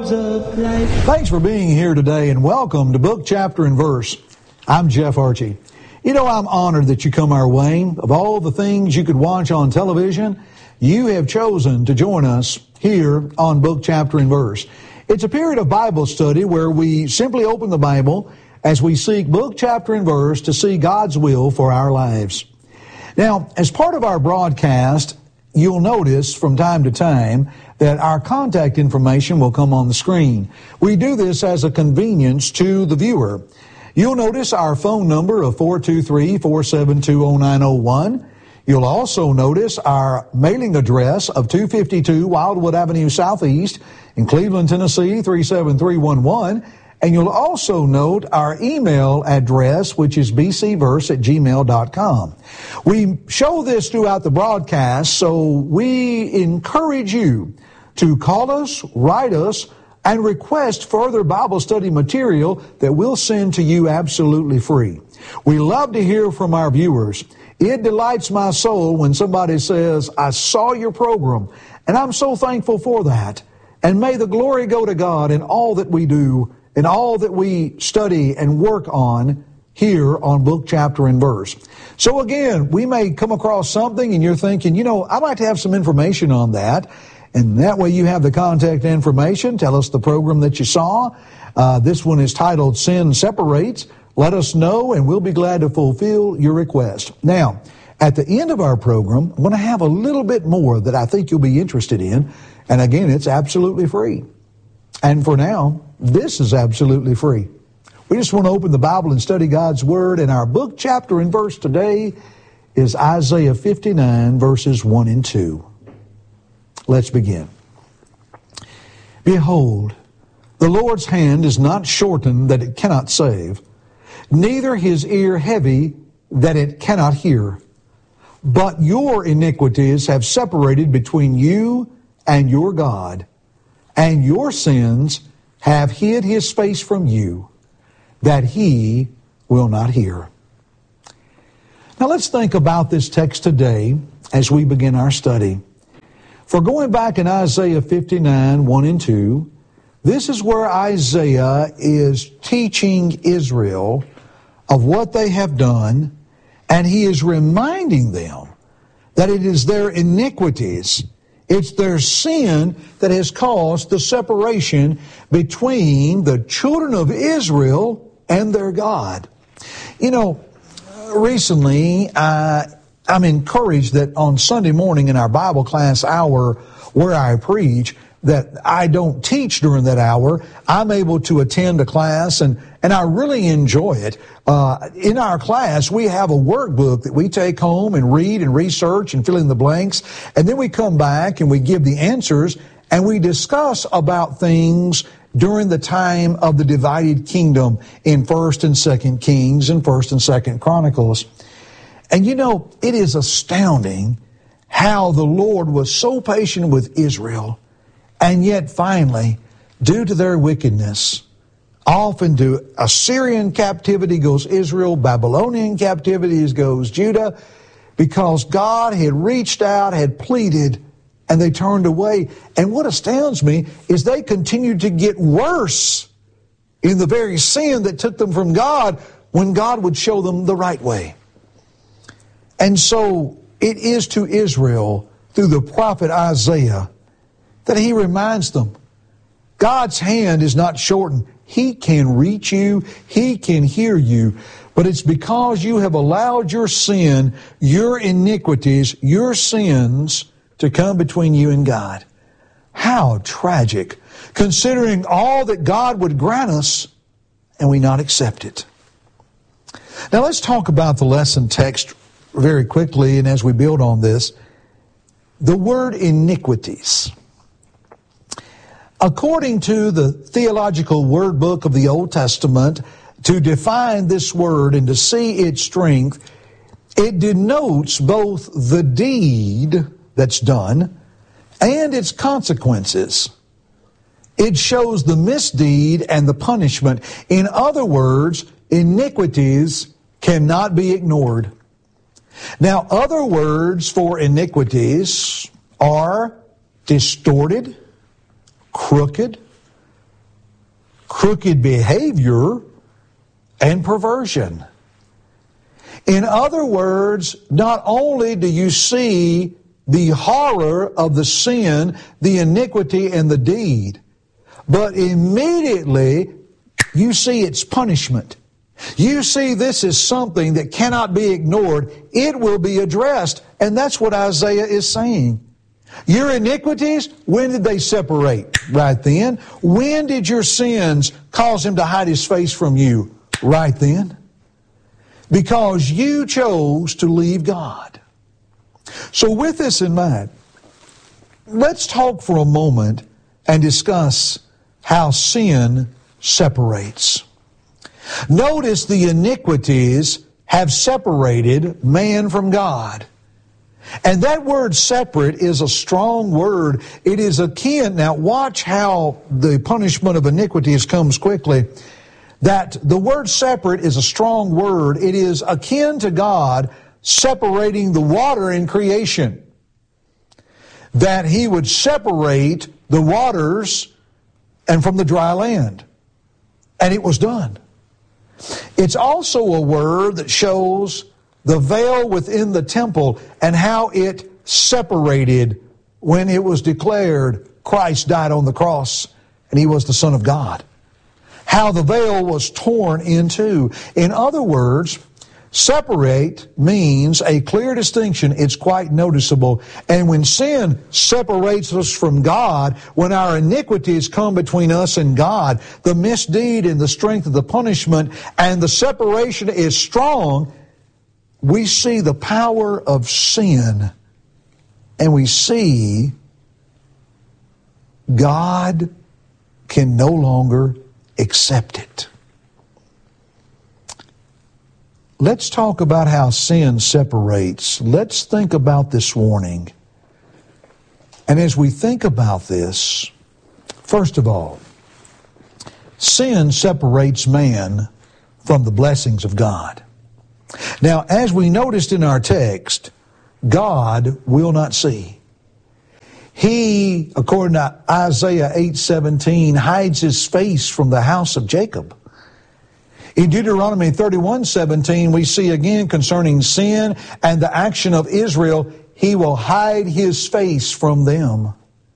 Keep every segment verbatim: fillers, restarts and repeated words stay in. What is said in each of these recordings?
words of life. Thanks for being here today and welcome to Book, Chapter, and Verse. I'm Jeff Archie. You know, I'm honored that you come our way. Of all the things you could watch on television, you have chosen to join us here on Book, Chapter, and Verse. It's a period of Bible study where we simply open the Bible as we seek book, chapter, and verse to see God's will for our lives. Now, as part of our broadcast, you'll notice from time to time that our contact information will come on the screen. We do this as a convenience to the viewer. You'll notice our phone number of four two three, four seven two, zero nine zero one. You'll also notice our mailing address of two fifty-two Wildwood Avenue Southeast in Cleveland, Tennessee, three seven three one one. And you'll also note our email address, which is b c verse at gmail dot com. We show this throughout the broadcast, so we encourage you to call us, write us, and request further Bible study material that we'll send to you absolutely free. We love to hear from our viewers. It delights my soul when somebody says, I saw your program, and I'm so thankful for that. And may the glory go to God in all that we do, in all that we study and work on here on Book, Chapter, and Verse. So again, we may come across something and you're thinking, you know, I'd like to have some information on that. And that way you have the contact information. Tell us the program that you saw. Uh, this one is titled Sin Separates. Let us know and we'll be glad to fulfill your request. Now, at the end of our program, I'm going to have a little bit more that I think you'll be interested in. And again, it's absolutely free. And for now, this is absolutely free. We just want to open the Bible and study God's Word. And our book, chapter, and verse today is Isaiah fifty-nine, verses one and two. Let's begin. Behold, the Lord's hand is not shortened that it cannot save, neither his ear heavy that it cannot hear. But your iniquities have separated between you and your God, and your sins have hid his face from you, that he will not hear. Now let's think about this text today as we begin our study. For going back in Isaiah fifty-nine, one and two, this is where Isaiah is teaching Israel of what they have done, and he is reminding them that it is their iniquities, it's their sin that has caused the separation between the children of Israel and their God. You know, recently, uh, I'm encouraged that on Sunday morning in our Bible class hour where I preach, that I don't teach during that hour. I'm able to attend a class, and, and I really enjoy it. Uh, in our class, we have a workbook that we take home and read and research and fill in the blanks. And then we come back and we give the answers, and we discuss about things during the time of the divided kingdom in First and Second Kings and First and Second Chronicles. And you know, it is astounding how the Lord was so patient with Israel. And yet finally, due to their wickedness, off into Assyrian captivity goes Israel, Babylonian captivity goes Judah, because God had reached out, had pleaded, and they turned away. And what astounds me is they continued to get worse in the very sin that took them from God when God would show them the right way. And so it is to Israel through the prophet Isaiah that he reminds them, God's hand is not shortened. He can reach you. He can hear you. But it's because you have allowed your sin, your iniquities, your sins to come between you and God. How tragic, considering all that God would grant us and we not accept it. Now let's talk about the lesson text very quickly, and as we build on this, the word iniquities. According to the Theological Word Book of the Old Testament, to define this word and to see its strength, it denotes both the deed that's done and its consequences. It shows the misdeed and the punishment. In other words, iniquities cannot be ignored. Now, other words for iniquities are distorted, crooked, crooked behavior and perversion. In other words, not only do you see the horror of the sin, the iniquity, and the deed, but immediately you see its punishment. You see this is something that cannot be ignored. It will be addressed. And that's what Isaiah is saying. Your iniquities, when did they separate? Right then. When did your sins cause him to hide his face from you? Right then. Because you chose to leave God. So with this in mind, let's talk for a moment and discuss how sin separates. Notice the iniquities have separated man from God. And that word separate is a strong word. It is akin. Now watch how the punishment of iniquities comes quickly. That the word separate is a strong word. It is akin to God separating the water in creation. That he would separate the waters and from the dry land. And it was done. It's also a word that shows the veil within the temple and how it separated when it was declared Christ died on the cross and he was the Son of God. How the veil was torn in two. In other words, separate means a clear distinction. It's quite noticeable. And when sin separates us from God, when our iniquities come between us and God, the misdeed and the strength of the punishment and the separation is strong, we see the power of sin and we see God can no longer accept it. Let's talk about how sin separates. Let's think about this warning. And as we think about this, first of all, sin separates man from the blessings of God. Now, as we noticed in our text, God will not see. He, according to Isaiah eight seventeen, hides his face from the house of Jacob. In Deuteronomy thirty-one seventeen, we see again concerning sin and the action of Israel, he will hide his face from them.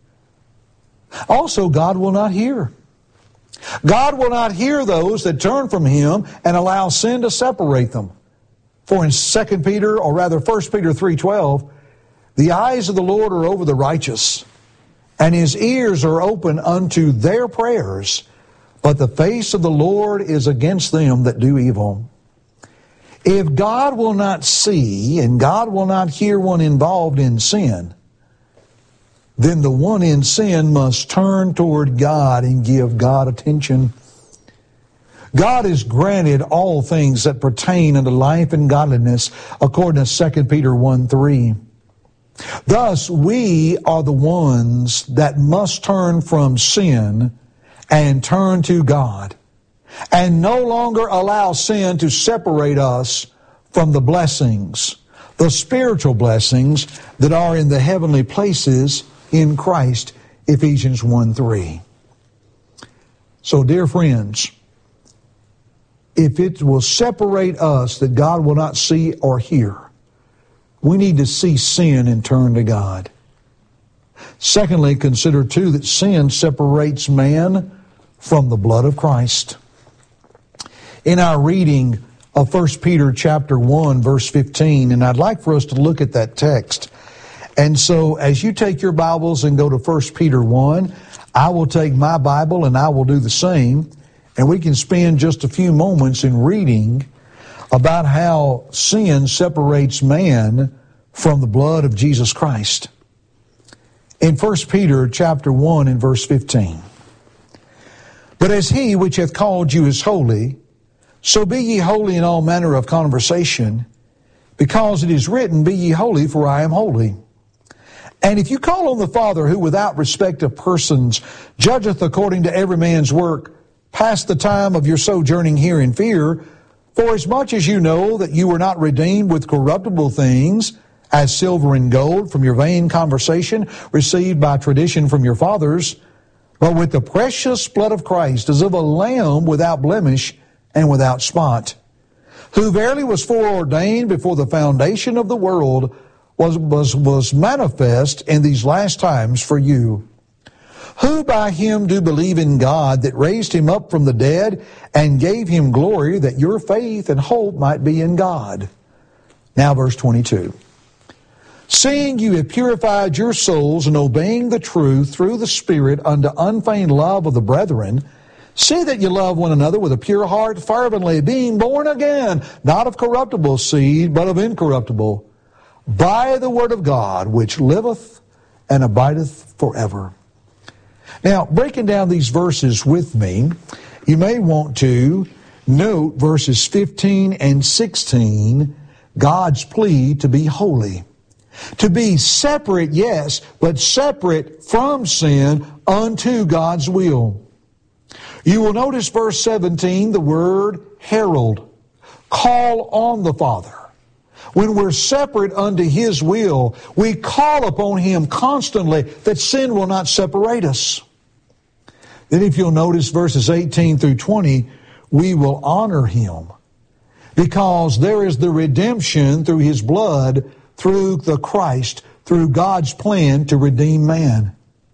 Also, God will not hear. God will not hear those that turn from him and allow sin to separate them. For in Second Peter, or rather First Peter three twelve, the eyes of the Lord are over the righteous, and his ears are open unto their prayers, but the face of the Lord is against them that do evil. If God will not see and God will not hear one involved in sin, then the one in sin must turn toward God and give God attention. God has granted all things that pertain unto life and godliness, according to Second Peter one three. Thus, we are the ones that must turn from sin and turn to God, and no longer allow sin to separate us from the blessings, the spiritual blessings that are in the heavenly places in Christ, Ephesians one three. So, dear friends, if it will separate us that God will not see or hear, we need to see sin and turn to God. Secondly, consider too that sin separates man from the blood of Christ. In our reading of First Peter chapter one, verse fifteen, and I'd like for us to look at that text. And so as you take your Bibles and go to First Peter one, I will take my Bible and I will do the same, and we can spend just a few moments in reading about how sin separates man from the blood of Jesus Christ. In First Peter chapter one and verse fifteen. But as he which hath called you is holy, so be ye holy in all manner of conversation, because it is written, Be ye holy, for I am holy. And if you call on the Father, who without respect of persons judgeth according to every man's work, pass the time of your sojourning here in fear, for as much as you know that you were not redeemed with corruptible things, as silver and gold, from your vain conversation received by tradition from your fathers, but with the precious blood of Christ, as of a lamb without blemish and without spot, who verily was foreordained before the foundation of the world, was, was, was manifest in these last times for you, who by him do believe in God, that raised him up from the dead and gave him glory, that your faith and hope might be in God. Now verse twenty-two. Seeing you have purified your souls in obeying the truth through the Spirit unto unfeigned love of the brethren, see that you love one another with a pure heart fervently, being born again, not of corruptible seed, but of incorruptible, by the word of God, which liveth and abideth forever. Now, breaking down these verses with me, you may want to note verses fifteen and sixteen, God's plea to be holy. To be separate, yes, but separate from sin unto God's will. You will notice verse seventeen, the word herald. Call on the Father. When we're separate unto His will, we call upon Him constantly that sin will not separate us. Then if you'll notice verses eighteen through twenty, we will honor Him because there is the redemption through His blood, through the Christ, through God's plan to redeem man.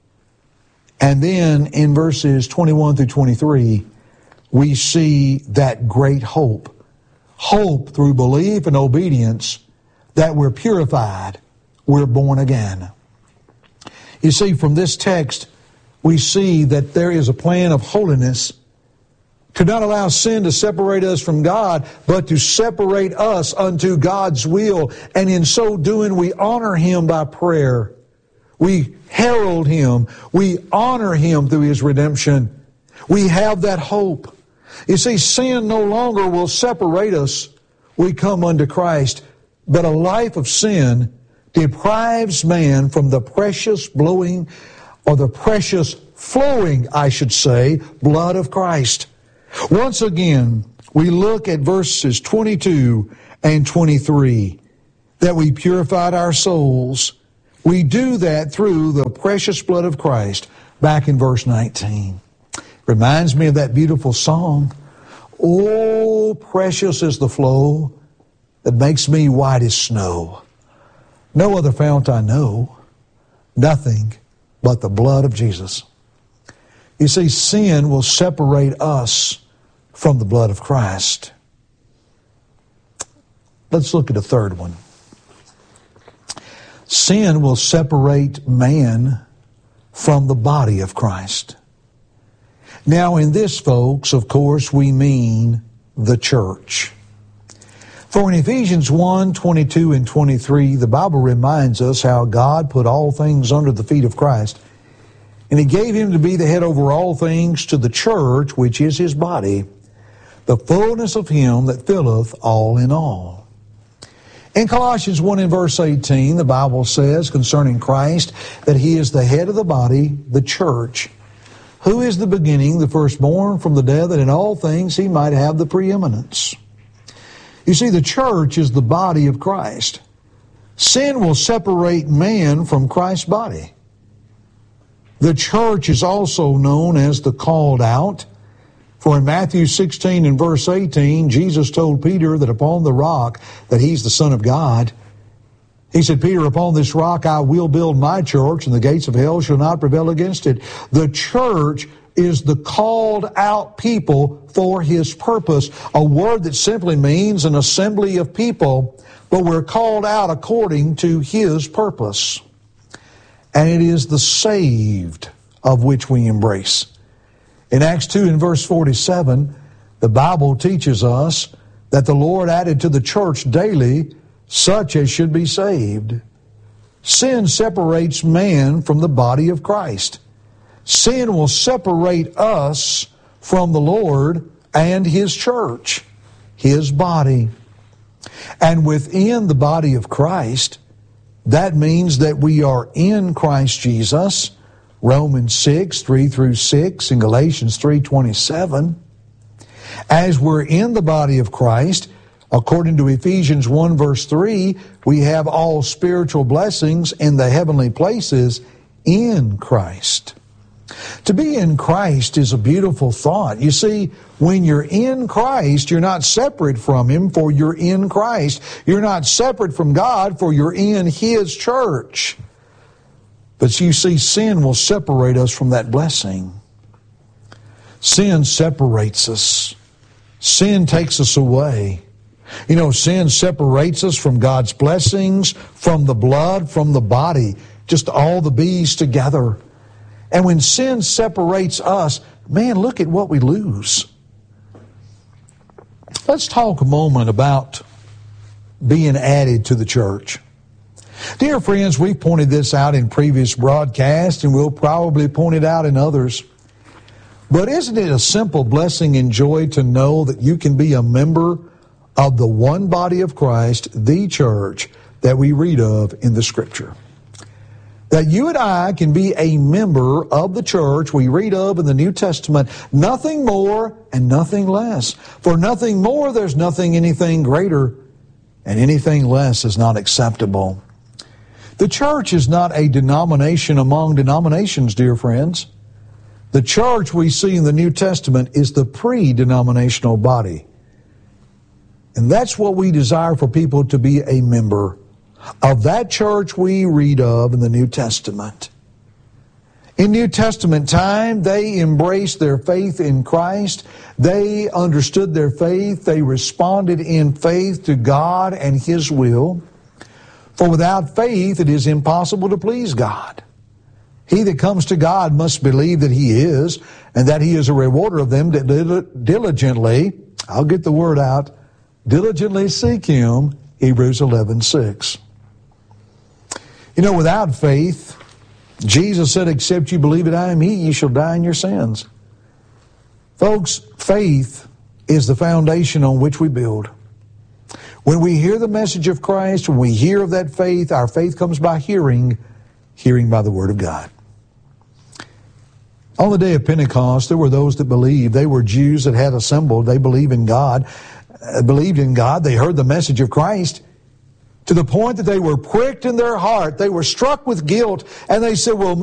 And then in verses twenty-one through twenty-three, we see that great hope. Hope through belief and obedience that we're purified, we're born again. You see, from this text, we see that there is a plan of holiness to not allow sin to separate us from God, but to separate us unto God's will. And in so doing, we honor Him by prayer. We herald Him. We honor Him through His redemption. We have that hope. You see, sin no longer will separate us. We come unto Christ. But a life of sin deprives man from the precious blowing, or the precious flowing, I should say, blood of Christ. Once again, we look at verses twenty-two and twenty-three, that we purified our souls. We do that through the precious blood of Christ, back in verse nineteen. Reminds me of that beautiful song, "Oh, precious is the flow that makes me white as snow. No other fount I know, nothing but the blood of Jesus." You see, sin will separate us from the blood of Christ. Let's look at a third one. Sin will separate man from the body of Christ. Now, in this, folks, of course, we mean the church. For in Ephesians one, twenty-two and twenty-three, the Bible reminds us how God put all things under the feet of Christ, and He gave Him to be the head over all things to the church, which is His body, the fullness of Him that filleth all in all. In Colossians one and verse eighteen, the Bible says concerning Christ that He is the head of the body, the church, who is the beginning, the firstborn from the dead, that in all things He might have the preeminence. You see, the church is the body of Christ. Sin will separate man from Christ's body. The church is also known as the called out. For in Matthew sixteen and verse eighteen, Jesus told Peter that upon the rock, that He's the Son of God. He said, "Peter, upon this rock I will build my church, and the gates of hell shall not prevail against it." The church is the called out people for His purpose, a word that simply means an assembly of people, but we're called out according to His purpose. And it is the saved of which we embrace. In Acts two and verse forty-seven, the Bible teaches us that the Lord added to the church daily such as should be saved. Sin separates man from the body of Christ. Sin will separate us from the Lord and His church, His body. And within the body of Christ, that means that we are in Christ Jesus, Romans six, three through six, and Galatians three twenty-seven. As we're in the body of Christ, according to Ephesians one verse three, we have all spiritual blessings in the heavenly places in Christ. To be in Christ is a beautiful thought. You see, when you're in Christ, you're not separate from Him, for you're in Christ. You're not separate from God, for you're in His church. But you see, sin will separate us from that blessing. Sin separates us. Sin takes us away. You know, sin separates us from God's blessings, from the blood, from the body, just all the bees together. And when sin separates us, man, look at what we lose. Let's talk a moment about being added to the church. Dear friends, we've pointed this out in previous broadcasts, and we'll probably point it out in others. But isn't it a simple blessing and joy to know that you can be a member of the one body of Christ, the church, that we read of in the Scripture? That you and I can be a member of the church we read of in the New Testament, nothing more and nothing less. For nothing more, there's nothing anything greater, and anything less is not acceptable. The church is not a denomination among denominations, dear friends. The church we see in the New Testament is the pre-denominational body. And that's what we desire for people to be a member of that church we read of in the New Testament. In New Testament time, they embraced their faith in Christ. They understood their faith. They responded in faith to God and His will. For without faith, it is impossible to please God. He that comes to God must believe that He is, and that He is a rewarder of them that diligently, I'll get the word out, diligently seek Him, Hebrews eleven six. You know, without faith, Jesus said, except you believe that I am He, you shall die in your sins. Folks, faith is the foundation on which we build. When we hear the message of Christ, when we hear of that faith, our faith comes by hearing, hearing by the Word of God. On the day of Pentecost, there were those that believed. They were Jews that had assembled. They believed in God, uh, believed in God. They heard the message of Christ to the point that they were pricked in their heart. They were struck with guilt, and they said, well,